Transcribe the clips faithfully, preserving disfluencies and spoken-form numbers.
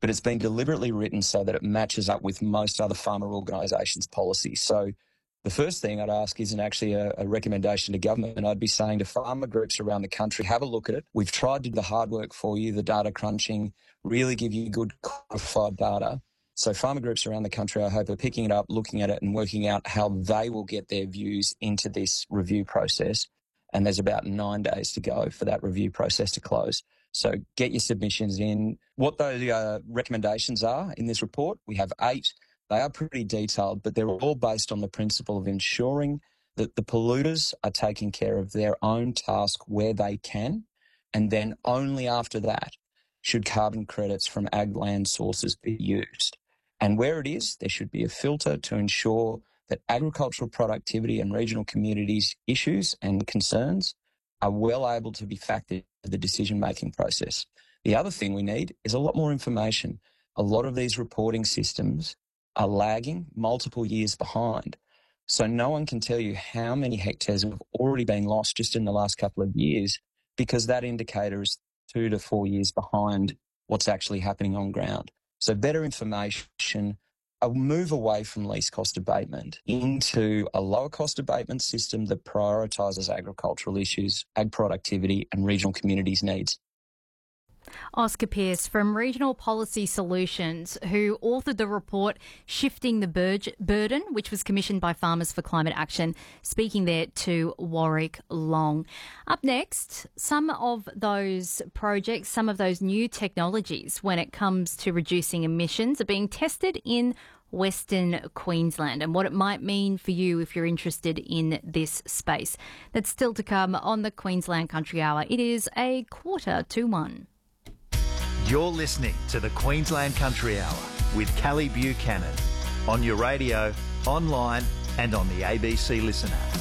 but it's been deliberately written so that it matches up with most other farmer organisations' policies. So the first thing I'd ask isn't actually a, a recommendation to government, and I'd be saying to farmer groups around the country, have a look at it. We've tried to do the hard work for you, the data crunching, really give you good qualified data. So farmer groups around the country, I hope, are picking it up, looking at it and working out how they will get their views into this review process. And there's about nine days to go for that review process to close. So get your submissions in. What those uh, recommendations are in this report, we have eight. They are pretty detailed, but they're all based on the principle of ensuring that the polluters are taking care of their own task where they can, and then only after that should carbon credits from ag land sources be used. And where it is, there should be a filter to ensure that agricultural productivity and regional communities' issues and concerns are well able to be factored into the decision-making process. The other thing we need is a lot more information. A lot of these reporting systems are lagging multiple years behind. So no one can tell you how many hectares have already been lost just in the last couple of years, because that indicator is two to four years behind what's actually happening on ground. So better information, a move away from least cost abatement into a lower cost abatement system that prioritises agricultural issues, ag productivity and regional communities' needs. Oscar Pearce from Regional Policy Solutions, who authored the report Shifting the Burg- Burden, which was commissioned by Farmers for Climate Action, speaking there to Warwick Long. Up next, some of those projects, some of those new technologies when it comes to reducing emissions are being tested in Western Queensland, and what it might mean for you if you're interested in this space. That's still to come on the Queensland Country Hour. It is a quarter to one. You're listening to the Queensland Country Hour with Callie Buchanan on your radio, online and on the A B C Listen app.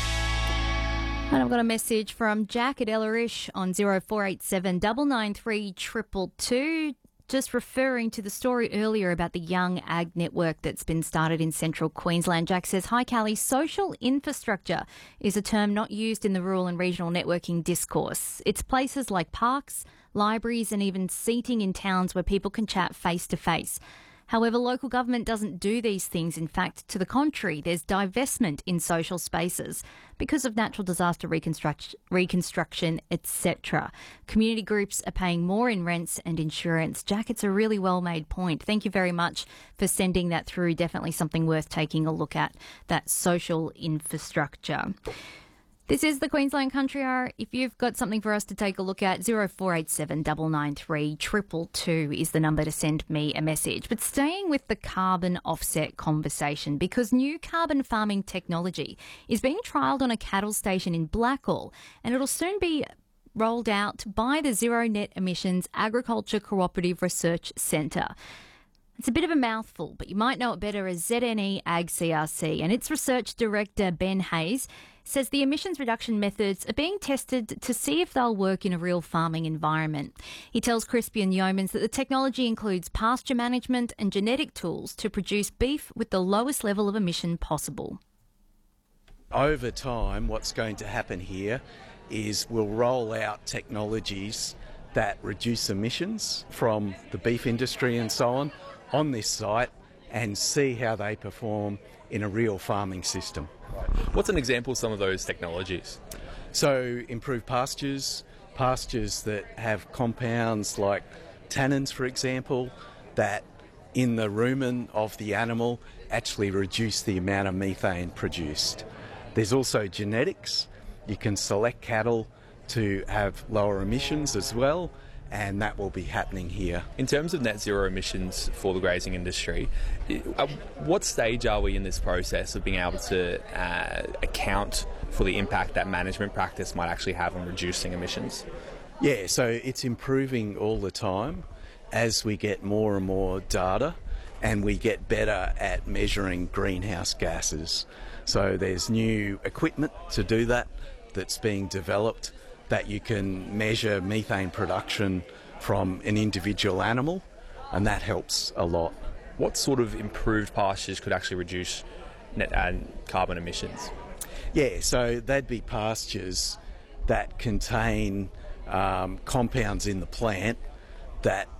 And I've got a message from Jack at Ellerish on zero four eight seven nine nine three two two two, just referring to the story earlier about the Young Ag Network that's been started in central Queensland. Jack says, hi Callie, social infrastructure is a term not used in the rural and regional networking discourse. It's places like parks, libraries and even seating in towns where people can chat face to face. However, local government doesn't do these things. In fact, to the contrary, there's divestment in social spaces because of natural disaster reconstruct- reconstruction, et cetera. Community groups are paying more in rents and insurance. Jack, it's a really well-made point. Thank you very much for sending that through. Definitely something worth taking a look at, that social infrastructure. This is the Queensland Country Hour. If you've got something for us to take a look at, zero four eight seven nine nine three two two two is the number to send me a message. But staying with the carbon offset conversation, because new carbon farming technology is being trialled on a cattle station in Blackall, and it'll soon be rolled out by the Zero Net Emissions Agriculture Cooperative Research Centre. It's a bit of a mouthful, but you might know it better as Z N E Ag C R C, and its research director, Ben Hayes, says the emissions reduction methods are being tested to see if they'll work in a real farming environment. He tells Crispian Yeomans that the technology includes pasture management and genetic tools to produce beef with the lowest level of emission possible. Over time, what's going to happen here is we'll roll out technologies that reduce emissions from the beef industry and so on on this site and see how they perform in a real farming system. What's an example of some of those technologies? So improved pastures, pastures that have compounds like tannins, for example, that in the rumen of the animal actually reduce the amount of methane produced. There's also genetics. You can select cattle to have lower emissions as well, and that will be happening here. In terms of net zero emissions for the grazing industry, at what stage are we in this process of being able to uh, account for the impact that management practice might actually have on reducing emissions? Yeah, so it's improving all the time as we get more and more data and we get better at measuring greenhouse gases. So there's new equipment to do that that's being developed, that you can measure methane production from an individual animal, and that helps a lot. What sort of improved pastures could actually reduce net uh, carbon emissions? Yeah, so they'd be pastures that contain um, compounds in the plant that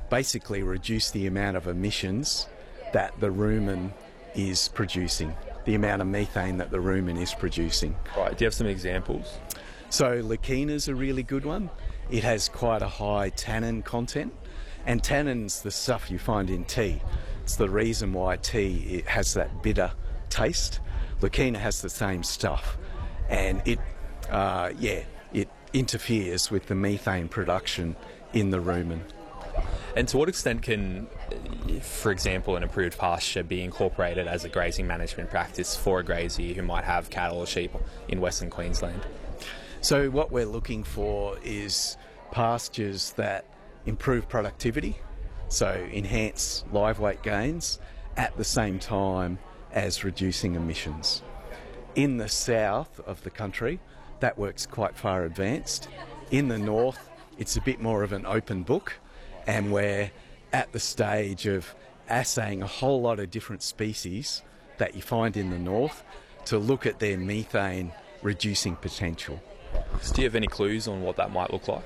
basically reduce the amount of emissions that the rumen is producing, the amount of methane that the rumen is producing. Right, do you have some examples? So Leukina's a really good one. It has quite a high tannin content, and tannin's the stuff you find in tea. It's the reason why tea it has that bitter taste. Leukina has the same stuff, and it, uh, yeah, it interferes with the methane production in the rumen. And to what extent can, for example, an improved pasture be incorporated as a grazing management practice for a grazier who might have cattle or sheep in Western Queensland? So what we're looking for is pastures that improve productivity, so enhance live weight gains at the same time as reducing emissions. In the south of the country, that works quite far advanced. In the north, it's a bit more of an open book, and we're at the stage of assaying a whole lot of different species that you find in the north to look at their methane reducing potential. So do you have any clues on what that might look like?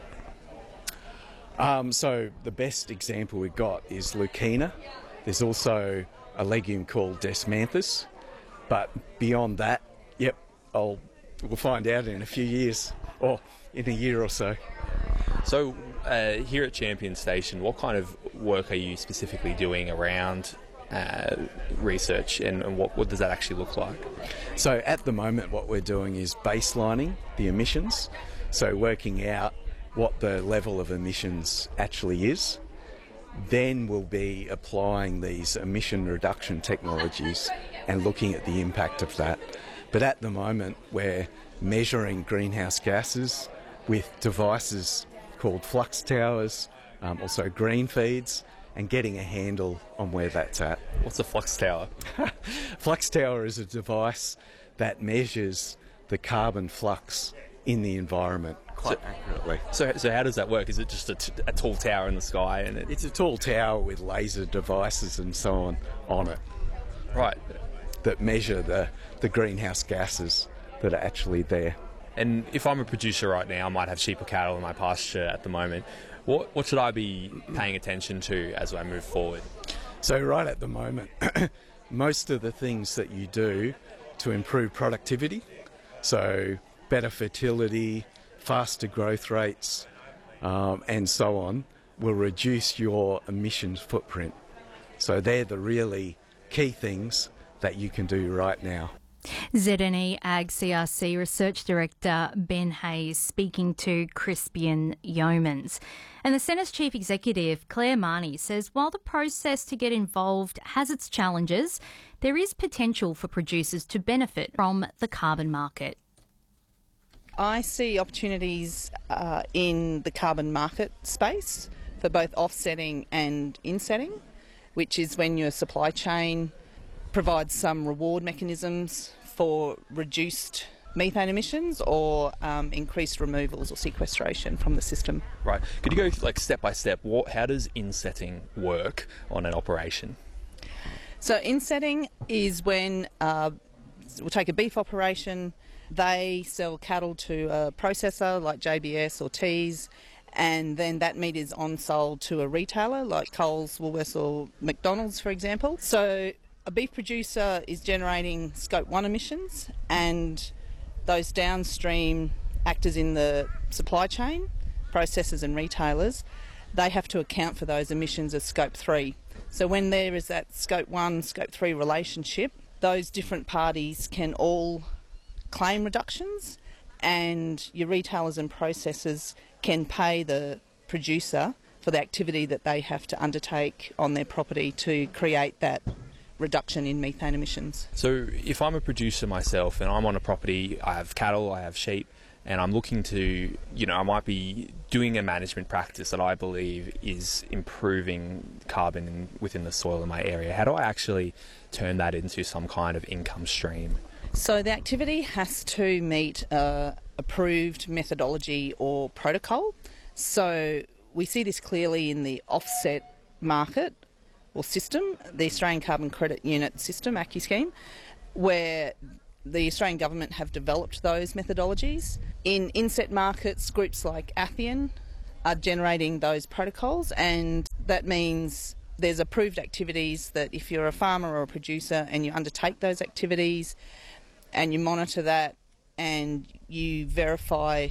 Um, so the best example we've got is Leukina. There's also a legume called Desmanthus, but beyond that, yep, I'll, we'll find out in a few years, or in a year or so. So uh, here at Champion Station, what kind of work are you specifically doing around uh, research, and, and what, what does that actually look like? So at the moment what we're doing is baselining the emissions, so working out what the level of emissions actually is. Then we'll be applying these emission reduction technologies and looking at the impact of that. But at the moment we're measuring greenhouse gases with devices called flux towers, um, also green feeds, and getting a handle on where that's at. What's a flux tower? Flux tower is a device that measures the carbon flux in the environment quite so, accurately. So, so how does that work? Is it just a, t- a tall tower in the sky? And it... It's a tall tower with laser devices and so on on it. Right. That measure the, the greenhouse gases that are actually there. And if I'm a producer right now, I might have sheep or cattle in my pasture at the moment. What what should I be paying attention to as I move forward? So right at the moment, most of the things that you do to improve productivity, so better fertility, faster growth rates, um, and so on, will reduce your emissions footprint. So they're the really key things that you can do right now. Z N E Ag C R C Research Director Ben Hayes speaking to Crispian Yeomans. And the Centre's Chief Executive, Claire Marnie, says while the process to get involved has its challenges, there is potential for producers to benefit from the carbon market. I see opportunities uh, in the carbon market space for both offsetting and insetting, which is when your supply chain provides some reward mechanisms for reduced methane emissions or um, increased removals or sequestration from the system. Right. Could you go like step by step? What, how does insetting work on an operation? So insetting is when uh, we'll take a beef operation. They sell cattle to a processor like J B S or Tees, and then that meat is on-sold to a retailer like Coles, Woolworths or McDonald's, for example. So a beef producer is generating scope one emissions, and those downstream actors in the supply chain, processors and retailers, they have to account for those emissions as scope three. So when there is that scope one, scope three relationship, those different parties can all claim reductions, and your retailers and processors can pay the producer for the activity that they have to undertake on their property to create that reduction in methane emissions. So if I'm a producer myself and I'm on a property, I have cattle, I have sheep, and I'm looking to, you know, I might be doing a management practice that I believe is improving carbon in, within the soil in my area, how do I actually turn that into some kind of income stream? So the activity has to meet a approved methodology or protocol. So we see this clearly in the offset market or system, the Australian Carbon Credit Unit system, A C U scheme, where the Australian government have developed those methodologies. In inset markets, groups like Athian are generating those protocols, and that means there's approved activities that if you're a farmer or a producer and you undertake those activities and you monitor that and you verify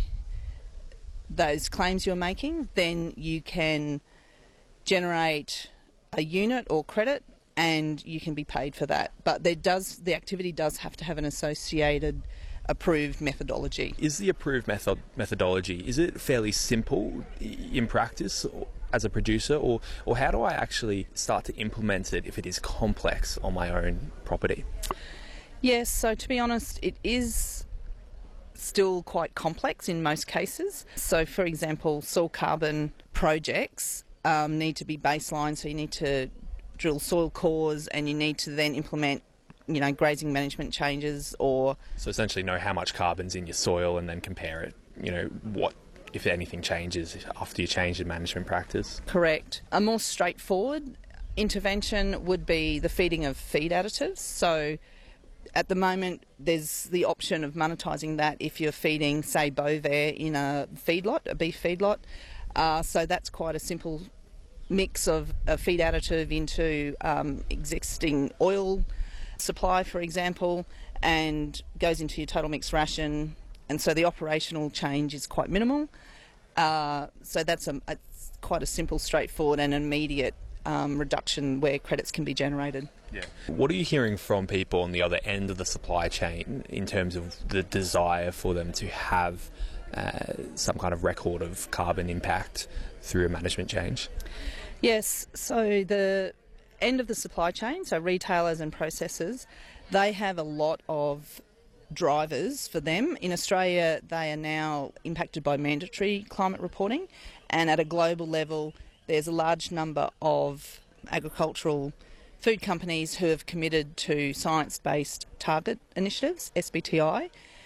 those claims you're making, then you can generate a unit or credit and you can be paid for that. But there does the activity does have to have an associated approved methodology. Is the approved method methodology, is it fairly simple in practice as a producer, or, or how do I actually start to implement it if it is complex on my own property? Yes, so to be honest, it is still quite complex in most cases. So for example, soil carbon projects um, need to be baseline, so you need to drill soil cores and you need to then implement, you know, grazing management changes, or so essentially know how much carbon's in your soil and then compare it, you know, what, if anything changes after you change the management practice. Correct. A more straightforward intervention would be the feeding of feed additives. So at the moment there's the option of monetising that if you're feeding, say, Bovaer in a feedlot, a beef feedlot. Uh, so that's quite a simple mix of a feed additive into um, existing oil supply, for example, and goes into your total mixed ration, and so the operational change is quite minimal. Uh, so that's a, a quite a simple, straightforward and immediate um, reduction where credits can be generated. Yeah. What are you hearing from people on the other end of the supply chain in terms of the desire for them to have uh, some kind of record of carbon impact through a management change? Yes, so the end of the supply chain, so retailers and processors, they have a lot of drivers for them. In Australia, they are now impacted by mandatory climate reporting, and at a global level, there's a large number of agricultural food companies who have committed to science-based target initiatives, S B T I.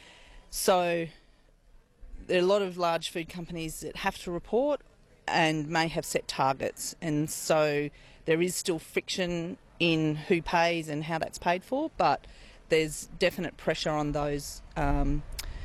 So there are a lot of large food companies that have to report and may have set targets, and so there is still friction in who pays and how that's paid for, but there's definite pressure on those um,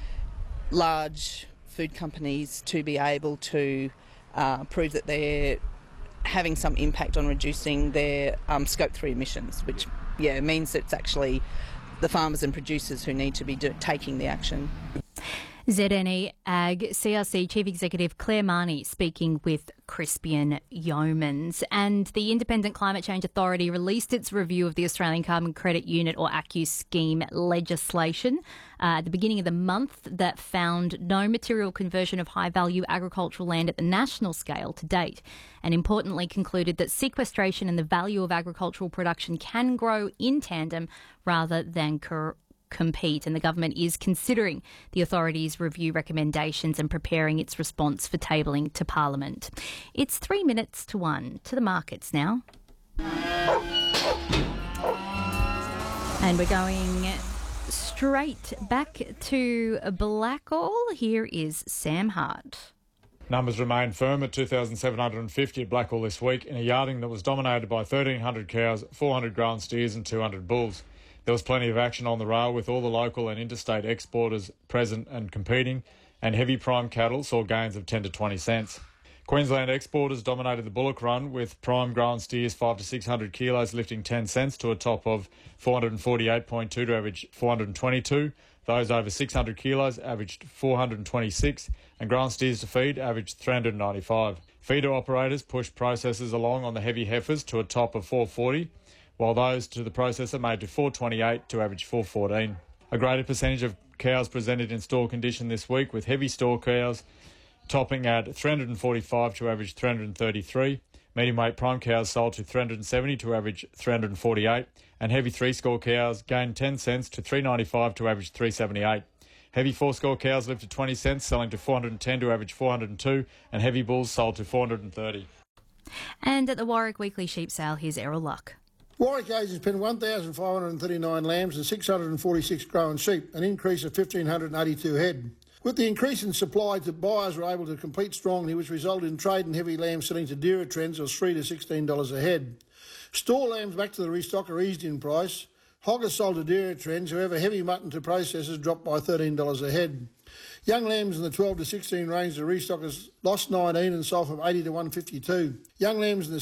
large food companies to be able to uh, prove that they're having some impact on reducing their um, scope three emissions, which yeah means that it's actually the farmers and producers who need to be do- taking the action. Z N E Ag C R C Chief Executive Claire Marnie speaking with Crispian Yeomans. And the Independent Climate Change Authority released its review of the Australian Carbon Credit Unit, or A C U scheme legislation uh, at the beginning of the month that found no material conversion of high-value agricultural land at the national scale to date, and importantly concluded that sequestration and the value of agricultural production can grow in tandem rather than cor- compete, and the government is considering the authority's review recommendations and preparing its response for tabling to Parliament. It's three minutes to one. To the markets now. And we're going straight back to Blackall. Here is Sam Hart. Numbers remain firm at two thousand seven hundred fifty at Blackall this week in a yarding that was dominated by thirteen hundred cows, four hundred grown steers and two hundred bulls. There was plenty of action on the rail with all the local and interstate exporters present and competing, and heavy prime cattle saw gains of ten to twenty cents. Queensland exporters dominated the bullock run with prime grown steers five to six hundred kilos lifting ten cents to a top of four hundred forty-eight point two to average four hundred twenty-two. Those over six hundred kilos averaged four hundred twenty-six, and grown steers to feed averaged three hundred ninety-five. Feeder operators pushed processors along on the heavy heifers to a top of four forty, while those to the processor made to four twenty-eight to average four fourteen. A greater percentage of cows presented in store condition this week, with heavy store cows topping at three hundred forty-five to average three hundred thirty-three. Medium weight prime cows sold to three hundred seventy to average three hundred forty-eight, and heavy three-score cows gained ten cents to three ninety-five to average three seventy-eight. Heavy four-score cows lifted twenty cents, selling to four hundred ten to average four hundred two, and heavy bulls sold to four hundred thirty. And at the Warwick Weekly Sheep Sale, here's Errol Luck. Warwick agents penned one thousand five hundred thirty-nine lambs and six hundred forty-six grown sheep, an increase of one thousand five hundred eighty-two head. With the increase in supply, the buyers were able to compete strongly, which resulted in trade and heavy lambs selling to dearer trends of three to sixteen dollars a head. Store lambs back to the restock are eased in price. Hoggers sold to dearer trends, however heavy mutton to processors dropped by thirteen dollars a head. Young lambs in the twelve to sixteen range, the restockers lost nineteen and sold from eighty to one fifty-two. Young lambs in the